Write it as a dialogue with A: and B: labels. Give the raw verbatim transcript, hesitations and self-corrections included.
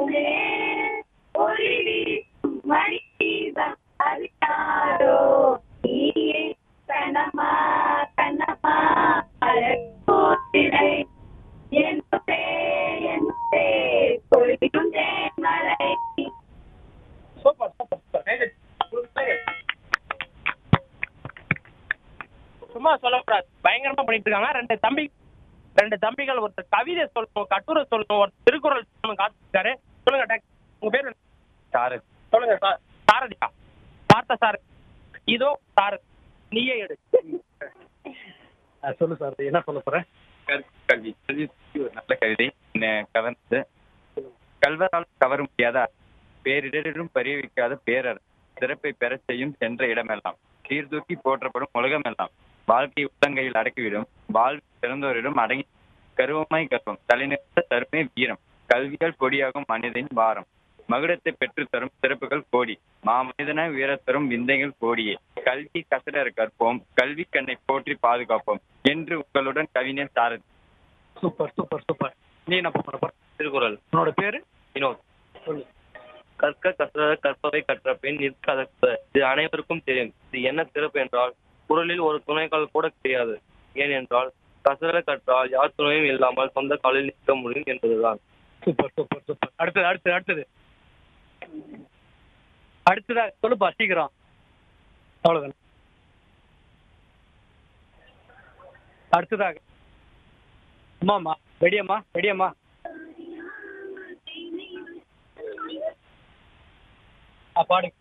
A: Super super super. சும்மா சொல்லக்கூடாது, பயங்கரமா பண்ணிட்டு இருக்காங்க. ரெண்டு தம்பி ரெண்டு தம்பிகள், ஒருத்தர் கவிதை சொல்லணும், கட்டுரை சொல்லணும், ஒரு திருக்குறள் சொல்லணும் காத்துருக்காரு. சொல்லுங்க டாக்டர், உங்க பேர் என்ன?
B: சாரதி.
A: சொல்லுங்க சார். சாரதியா? பார்த்த சார். இதோ சாரதி, நீயே எடு.
C: சொல்லு சார், என்ன சொல்ல போறேன்?
B: கல்வி கல்வி ஒரு நல்ல கவிதை என்னை கவர்ந்தது. கல்வரால் கவர முடியாத பேரிடரும் பரிய வைக்காத பேரர் சிறப்பை பெறச் செய்யும் சென்ற இடமெல்லாம் சீர்தூக்கி போற்றப்படும் உலகமெல்லாம் வாழ்க்கை உள்ளங்கையில் அடக்கிவிடும் வாழ்வு சிறந்தோரிடம் அடங்கி கருவமாய் கர்வம் தலைநிறுத்த தருமை வீரம் கல்வியால் கொடியாகும் மனிதனின் வாரம் மகுடத்தை பெற்று தரும் சிறப்புகள் கோடி மாமனிதனாய் உயரத் தரும் விந்தைகள் கோடியே கல்வி கசடர கற்போம் கல்வி கண்ணை போற்றி பாதுகாப்போம் என்று உங்களுடன் கவிஞர் சாரதி.
C: Super super super. நீ என்ன பண்ண போற?
B: திருக்குறள்.
C: உன்னோட பேரு?
B: வினோத்.
C: சொல்லு.
B: கற்க கற்ற கற்பவை கற்ற பின் நிற்க அதற்ப இது அனைவருக்கும் தெரியும். இது என்ன சிறப்பு என்றால் குறளில் ஒரு துணைக்கால் கூட கிடையாது. ஏனென்றால் கசட கற்றால் யார் துணையும் இல்லாமல் சொந்த காலில் நிற்க முடியும் என்பதுதான்.
C: Super super super. அடுத்தது அடுத்தது அடுத்தது அடுத்ததா சொல்லுப்பா சீக்கிரம். அவ்வளவுதான். அடுத்ததாக அம்மாம்மா ரெடியம்மா ரெடியம்மா. பாடு.